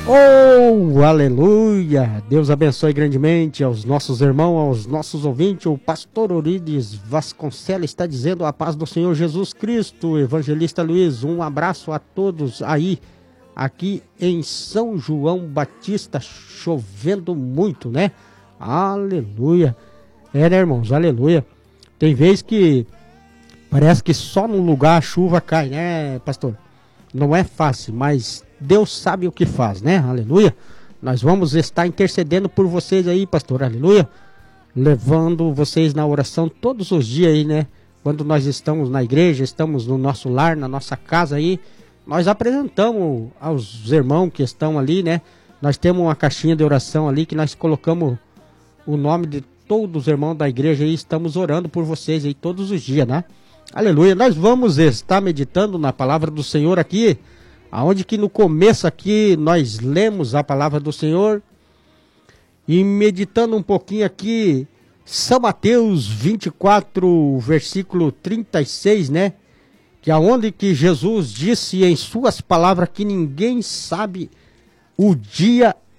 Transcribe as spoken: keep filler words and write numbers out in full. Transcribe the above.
Oh, aleluia! Deus abençoe grandemente aos nossos irmãos, aos nossos ouvintes. O pastor Orides Vasconcelos está dizendo a paz do Senhor Jesus Cristo. Evangelista Luiz, um abraço a todos aí, aqui em São João Batista, chovendo muito, né? Aleluia! É, né, irmãos? Aleluia! Tem vezes que parece que só num lugar a chuva cai, né, pastor? Não é fácil, mas Deus sabe o que faz, né? Aleluia. Nós vamos estar intercedendo por vocês aí, pastor. Aleluia. Levando vocês na oração todos os dias aí, né? Quando nós estamos na igreja, estamos no nosso lar, na nossa casa aí, nós apresentamos aos irmãos que estão ali, né? Nós temos uma caixinha de oração ali que nós colocamos o nome de todos os irmãos da igreja e estamos orando por vocês aí todos os dias, né? Aleluia. Nós vamos estar meditando na palavra do Senhor aqui, aonde que no começo aqui nós lemos a palavra do Senhor e meditando um pouquinho aqui, São Mateus vinte e quatro, versículo trinta e seis, né? Que aonde que Jesus disse em suas palavras que ninguém sabe o dia